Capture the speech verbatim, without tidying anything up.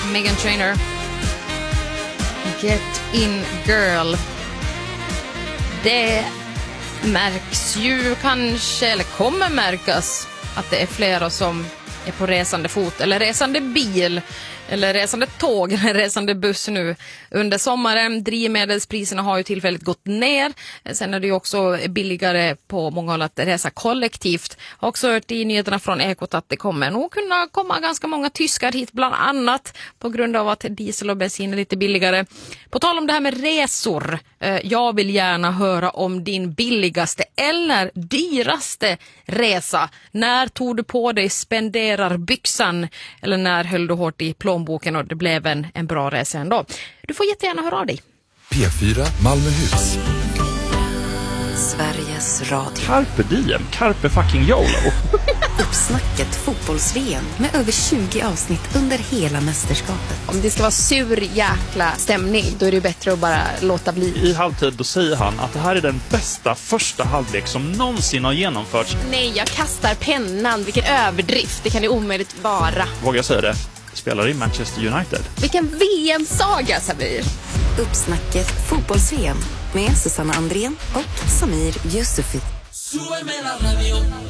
Meghan Trainor. Get in girl. Det märks ju kanske, eller kommer märkas, att det är flera som är på resande fot eller resande bil eller resande tåg eller resande buss nu under sommaren. Drivmedelspriserna har ju tillfälligt gått ner. Sen är det ju också billigare på många håll att resa kollektivt. Jag har också hört i nyheterna från Ekot att det kommer nog kunna komma ganska många tyskar hit, bland annat på grund av att diesel och bensin är lite billigare. På tal om det här med resor, jag vill gärna höra om din billigaste eller dyraste resa. När tog du på dig spenderarbyxan eller när höll du hårt i plånboken och det blev en, en bra resa ändå? Du får jättegärna höra av dig. P fyra Malmöhus. Sveriges Radio. Carpe diem, carpe fucking YOLO. Uppsnacket fotbolls-V M med över tjugo avsnitt under hela mästerskapet. Om det ska vara sur jäkla stämning, då är det bättre att bara låta bli. I halvtid då säger han att det här är den bästa första halvlek som någonsin har genomförts. Nej, jag kastar pennan. Vilken överdrift, det kan det omöjligt vara. Vågar jag säga det? Spelar i Manchester United. Vilken V M-saga, Samir. Uppsnacket fotbolls-V M med Susanna Andrén och Samir Yusufi. Súbeme la radio.